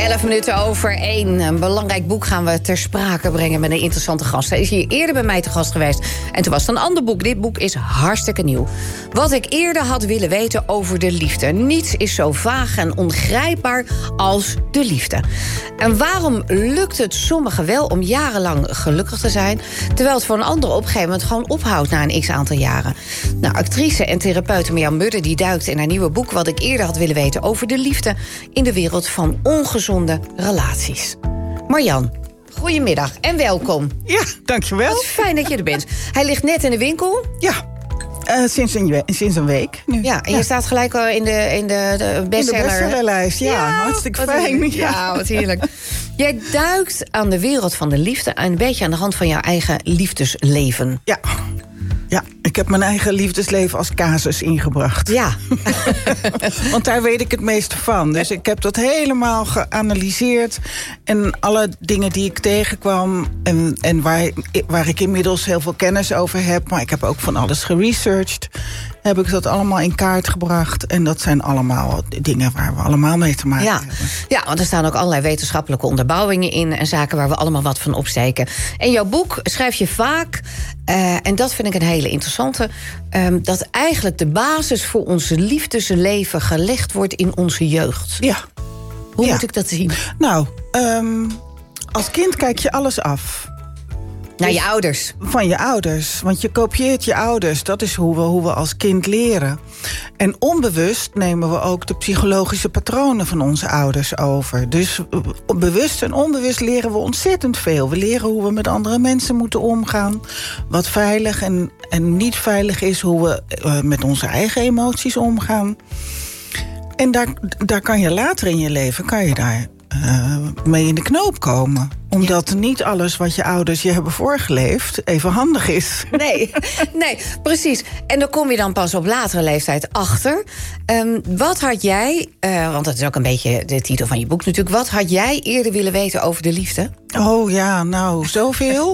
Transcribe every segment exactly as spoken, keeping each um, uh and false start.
elf minuten over één. Een belangrijk boek gaan we ter sprake brengen met een interessante gast. Hij is hier eerder bij mij te gast geweest. En toen was het een ander boek. Dit boek is hartstikke nieuw. Wat ik eerder had willen weten over de liefde. Niets is zo vaag en ongrijpbaar als de liefde. En waarom lukt het sommigen wel om jarenlang gelukkig te zijn, terwijl het voor een ander op een gegeven moment gewoon ophoudt na een x-aantal jaren? Nou, actrice en therapeute Marjan Mudde die duikt in haar nieuwe boek Wat ik eerder had willen weten over de liefde in de wereld van ongezonde relaties. Marjan, goedemiddag en welkom. Ja, dankjewel. Wat fijn dat je er bent. Hij ligt net in de winkel. Ja, uh, sinds, een, sinds een week nu. Ja, en ja. Je staat gelijk al in de, in de, de bestseller. In de bestsellerlijst, ja, ja, hartstikke fijn. Ja. ja, wat heerlijk. Jij duikt aan de wereld van de liefde een beetje aan de hand van jouw eigen liefdesleven. Ja. Ja, ik heb mijn eigen liefdesleven als casus ingebracht. Ja. Want daar weet ik het meeste van. Dus ik heb dat helemaal geanalyseerd. En alle dingen die ik tegenkwam en, en waar, waar ik inmiddels heel veel kennis over heb, maar ik heb ook van alles geresearched, heb ik dat allemaal in kaart gebracht. En dat zijn allemaal dingen waar we allemaal mee te maken ja. hebben. Ja, want er staan ook allerlei wetenschappelijke onderbouwingen in en zaken waar we allemaal wat van opsteken. En jouw boek schrijf je vaak, uh, en dat vind ik een hele interessante, um, dat eigenlijk de basis voor ons liefdesleven gelegd wordt in onze jeugd. Ja. Hoe ja. moet ik dat zien? Nou, um, als kind kijk je alles af. Naar je ouders. Van je ouders. Want je kopieert je ouders. Dat is hoe we, hoe we als kind leren. En onbewust nemen we ook de psychologische patronen van onze ouders over. Dus bewust en onbewust leren we ontzettend veel. We leren hoe we met andere mensen moeten omgaan. Wat veilig en, en niet veilig is. Hoe we uh, met onze eigen emoties omgaan. En daar, daar kan je later in je leven kan je daar Uh, mee in de knoop komen. Omdat ja. niet alles wat je ouders je hebben voorgeleefd even handig is. Nee, nee, precies. En daar kom je dan pas op latere leeftijd achter. Um, wat had jij, uh, want dat is ook een beetje de titel van je boek natuurlijk, wat had jij eerder willen weten over de liefde? Oh ja, nou, zoveel.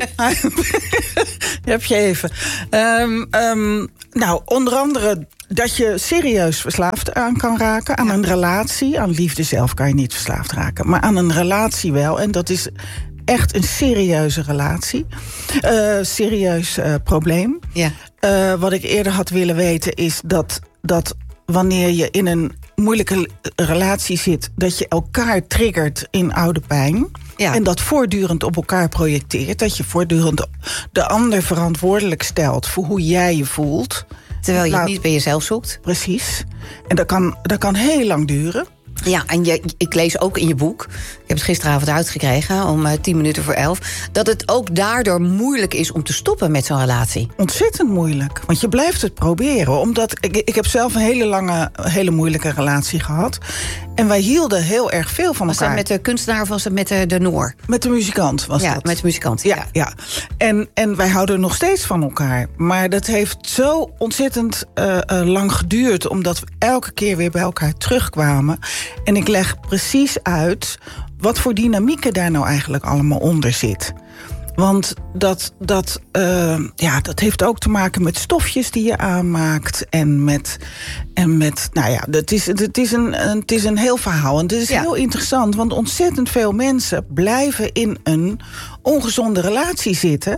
Heb je even. Um, um, nou, onder andere dat je serieus verslaafd aan kan raken. Aan ja. een relatie. Aan liefde zelf kan je niet verslaafd raken. Maar aan een relatie wel. En dat is echt een serieuze relatie. Uh, serieus uh, probleem. Ja. Uh, wat ik eerder had willen weten is dat, dat wanneer je in een moeilijke relatie zit, dat je elkaar triggert in oude pijn. Ja. En dat voortdurend op elkaar projecteert. Dat je voortdurend de ander verantwoordelijk stelt voor hoe jij je voelt. Terwijl je het niet bij jezelf zoekt. Precies. En dat kan, dat kan heel lang duren. Ja, en je, ik lees ook in je boek, ik heb het gisteravond uitgekregen om uh, tien minuten voor elf, dat het ook daardoor moeilijk is om te stoppen met zo'n relatie. Ontzettend moeilijk, want je blijft het proberen. Omdat ik, ik heb zelf een hele lange, hele moeilijke relatie gehad. En wij hielden heel erg veel van was elkaar. Was dat met de kunstenaar of was dat met de, de Noor? Met de muzikant was ja, dat. met de muzikant, ja. ja. ja. En, en wij houden nog steeds van elkaar. Maar dat heeft zo ontzettend uh, uh, lang geduurd, omdat we elke keer weer bij elkaar terugkwamen. En ik leg precies uit wat voor dynamieken daar nou eigenlijk allemaal onder zit. Want dat, dat, uh, ja, dat heeft ook te maken met stofjes die je aanmaakt. En met, en met nou ja, het is, het is, een, het is een heel verhaal. En het is ja. heel interessant, want ontzettend veel mensen blijven in een ongezonde relatie zitten.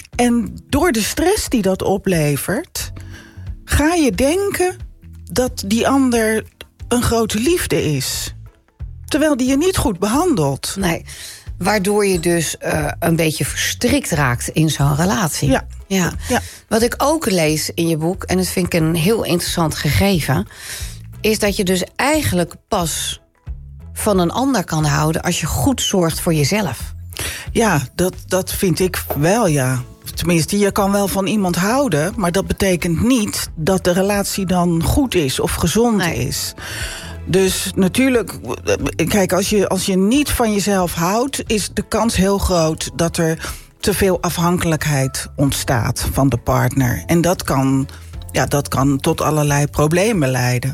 En door de stress die dat oplevert, ga je denken dat die ander een grote liefde is. Terwijl die je niet goed behandelt. Nee, waardoor je dus uh, een beetje verstrikt raakt in zo'n relatie. Ja. Ja. ja. Wat ik ook lees in je boek, en dat vind ik een heel interessant gegeven, is dat je dus eigenlijk pas van een ander kan houden als je goed zorgt voor jezelf. Ja, dat, dat vind ik wel, ja. Tenminste, je kan wel van iemand houden, maar dat betekent niet dat de relatie dan goed is of gezond nee. is. Dus natuurlijk, kijk, als je, als je niet van jezelf houdt, is de kans heel groot dat er te veel afhankelijkheid ontstaat van de partner. En dat kan, ja, dat kan tot allerlei problemen leiden.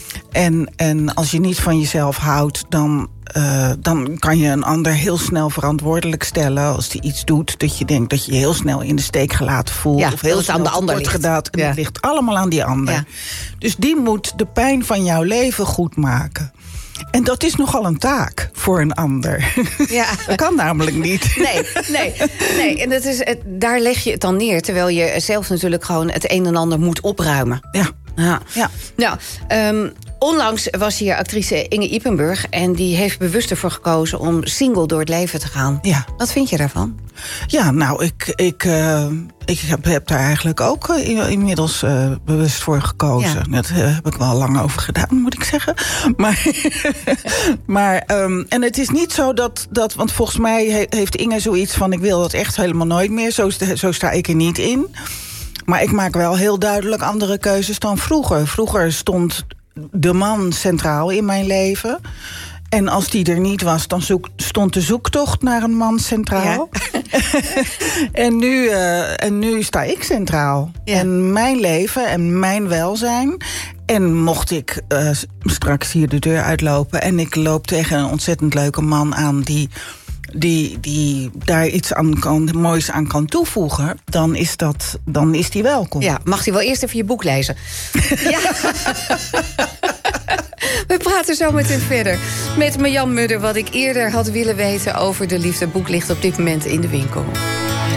En, en als je niet van jezelf houdt, dan, uh, dan kan je een ander heel snel verantwoordelijk stellen als die iets doet dat je denkt dat je je heel snel in de steek gelaten voelt. Ja, of heel snel aan de ander ligt. gedaan. En ja. het ligt allemaal aan die ander. Ja. Dus die moet de pijn van jouw leven goed maken. En dat is nogal een taak voor een ander. Ja. Dat kan namelijk niet. Nee, nee, nee. En dat is, het, daar leg je het dan neer. Terwijl je zelf natuurlijk gewoon het een en ander moet opruimen. Ja. Ja. Ja. Nou, um, onlangs was hier actrice Inge Ippenburg. En die heeft bewust ervoor gekozen om single door het leven te gaan. Ja. Wat vind je daarvan? Ja, nou, ik, ik, uh, ik heb, heb daar eigenlijk ook uh, inmiddels uh, bewust voor gekozen. Ja. Dat uh, heb ik wel lang over gedaan, moet ik zeggen. Maar, maar um, en het is niet zo dat, dat... Want volgens mij he, heeft Inge zoiets van... ik wil dat echt helemaal nooit meer. Zo, zo sta ik er niet in. Maar ik maak wel heel duidelijk andere keuzes dan vroeger. Vroeger stond de man centraal in mijn leven. En als die er niet was, dan zoek, stond de zoektocht naar een man centraal. Ja. en, nu, uh, en nu sta ik centraal. Ja. En mijn leven en mijn welzijn. En mocht ik uh, straks hier de deur uitlopen... en ik loop tegen een ontzettend leuke man aan... die, die, die daar iets aan kan, moois aan kan toevoegen... dan is, dat, dan is die welkom. Ja, mag hij wel eerst even je boek lezen? Ja. We praten zo meteen verder met Marjan Mudder... wat ik eerder had willen weten over de liefde. Het boek ligt op dit moment in de winkel.